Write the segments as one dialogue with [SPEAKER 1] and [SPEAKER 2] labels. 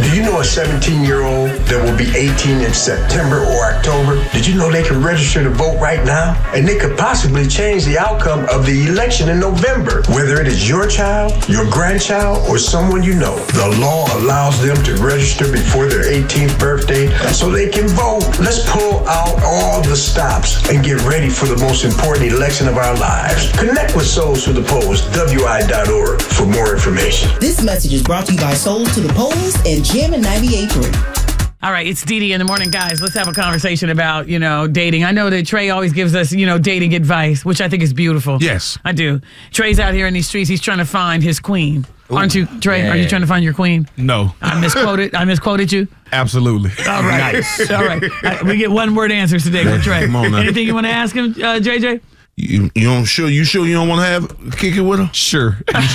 [SPEAKER 1] Do you know a 17-year-old that will be 18 in September or October? Did you know they can register to vote right now? And they could possibly change the outcome of the election in November. Whether it is your child, your grandchild, or someone you know, the law allows them to register before their 18th birthday so they can vote. Let's pull out all the stops and get ready for the most important election of our lives. Connect with Souls to the Polls, WI.org, for more information.
[SPEAKER 2] This message is brought to you by Souls to the Polls and Jammin' 98.3.
[SPEAKER 3] All right, it's Dee Dee in the morning, guys. Let's have a conversation about, dating. I know that Trey always gives us, dating advice, which I think is beautiful.
[SPEAKER 4] Yes.
[SPEAKER 3] I do. Trey's out here in these streets. He's trying to find his queen. Ooh, aren't you, Trey? Yeah. Are you trying to find your queen?
[SPEAKER 4] No.
[SPEAKER 3] I misquoted you?
[SPEAKER 4] Absolutely.
[SPEAKER 3] All right. Nice. All right. We get one-word answers today from Trey.
[SPEAKER 4] Come on now.
[SPEAKER 3] Anything you want to ask him, JJ?
[SPEAKER 4] You sure you don't want to kick it with her? Sure.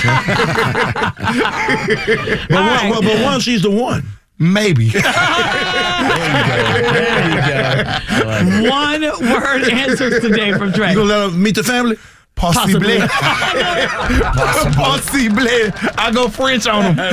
[SPEAKER 4] But once she's the one. Maybe. There
[SPEAKER 3] you go. One-word answers today from Trey.
[SPEAKER 4] You gonna let her meet the family? Possibly. Possibly. I go French on them.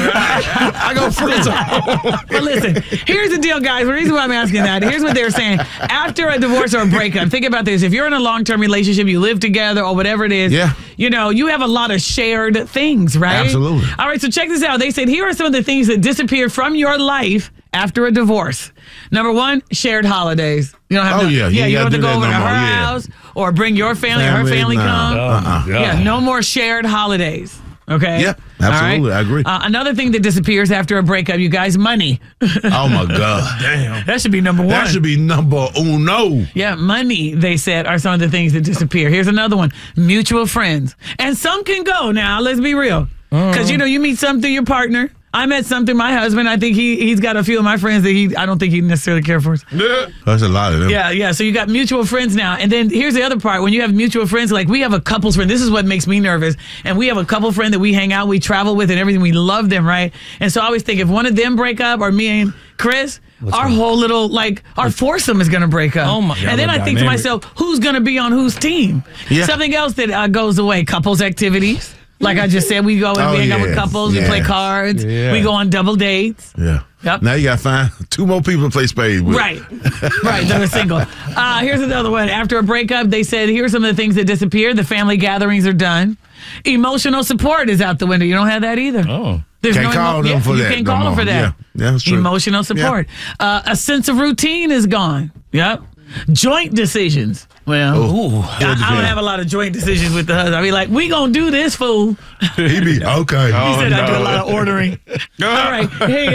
[SPEAKER 3] But listen, here's the deal, guys. The reason why I'm asking that, here's what they're saying. After a divorce or a breakup, think about this. If you're in a long-term relationship, you live together or whatever it is, you have a lot of shared things, right?
[SPEAKER 4] Absolutely.
[SPEAKER 3] All right, so check this out. They said, here are some of the things that disappear from your life after a divorce. Number one, shared holidays. You don't have you don't have to go over to her house or bring your family or her family come. No more shared holidays. Okay?
[SPEAKER 4] Yep, absolutely.
[SPEAKER 3] Right?
[SPEAKER 4] I agree.
[SPEAKER 3] Another thing that disappears after a breakup, you guys, money.
[SPEAKER 4] Oh, my God. Damn.
[SPEAKER 3] That should be number one.
[SPEAKER 4] That should be number uno.
[SPEAKER 3] Yeah, money, they said, are some of the things that disappear. Here's another one. Mutual friends. And some can go now. Let's be real. Because, you meet some through your partner. I met some through my husband. I think he's got a few of my friends that I don't think he necessarily care for us.
[SPEAKER 4] Yeah. That's a lot of them.
[SPEAKER 3] Yeah. So you got mutual friends now. And then here's the other part. When you have mutual friends, like we have a couple's friend. This is what makes me nervous. And we have a couple friend that we hang out, we travel with and everything. We love them, right? And so I always think if one of them break up or me and Chris, whole little, our foursome is going to break up.
[SPEAKER 5] Oh my!
[SPEAKER 3] And then I think to myself, who's going to be on whose team? Yeah. Something else that goes away, couples activities. Like I just said, we go and we hang out with couples, we play cards, we go on double dates.
[SPEAKER 4] Yeah.
[SPEAKER 3] Yep.
[SPEAKER 4] Now you got to find two more people to play spades with.
[SPEAKER 3] Right. They're single. Here's another one. After a breakup, they said, here's some of the things that disappear. The family gatherings are done. Emotional support is out the window. You don't have that either.
[SPEAKER 4] Oh. Can't call them for that.
[SPEAKER 3] You can't call them for that.
[SPEAKER 4] Yeah, that's true.
[SPEAKER 3] Emotional support. Yeah. A sense of routine is gone. Yep. Joint decisions. Well, I don't have a lot of joint decisions with the husband. I be like, we gonna do this, fool.
[SPEAKER 4] He be, okay.
[SPEAKER 3] He said I do a lot of ordering. All right.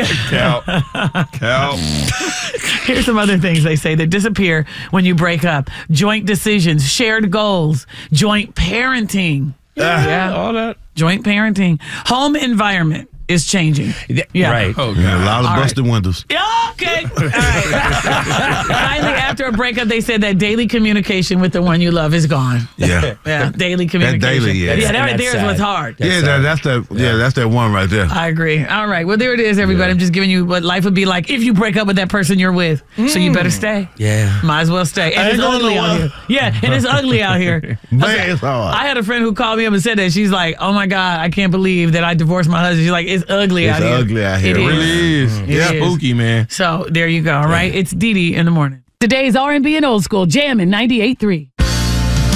[SPEAKER 4] Cal.
[SPEAKER 3] Here's some other things they say that disappear when you break up. Joint decisions, shared goals, joint parenting.
[SPEAKER 5] All that.
[SPEAKER 3] Joint parenting. Home environment is changing.
[SPEAKER 5] Yeah. Right.
[SPEAKER 4] Oh, a lot of busted windows.
[SPEAKER 3] Yeah, okay. All right. Finally, after a breakup, they said that daily communication with the one you love is gone.
[SPEAKER 4] Yeah.
[SPEAKER 3] Yeah, daily communication.
[SPEAKER 4] That daily,
[SPEAKER 3] that right there is what's hard.
[SPEAKER 4] That's that one right there.
[SPEAKER 3] I agree. All right. Well, there it is, everybody. I'm just giving you what life would be like if you break up with that person you're with. So you better stay.
[SPEAKER 5] Yeah.
[SPEAKER 3] Might as well stay. And it's ugly out here. Yeah, and it's ugly out here.
[SPEAKER 4] Man, it's hard.
[SPEAKER 3] I had a friend who called me up and said that. She's like, oh my God, I can't believe that I divorced my husband. She's like, it's ugly out here.
[SPEAKER 4] It's ugly out here.
[SPEAKER 3] It
[SPEAKER 4] really is.
[SPEAKER 3] It's
[SPEAKER 4] spooky, man.
[SPEAKER 3] So there you go. All right. It's Dee Dee in the morning. Today's R&B and old school, Jammin' 98.3.